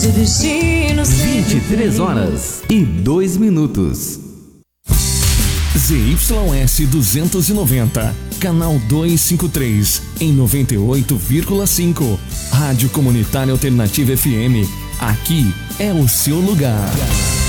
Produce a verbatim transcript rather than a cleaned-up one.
De destino vinte e três horas e dois minutos. Z Y S duzentos e noventa, canal duzentos e cinquenta e três, em noventa e oito vírgula cinco. Rádio Comunitária Alternativa F M. Aqui é o seu lugar.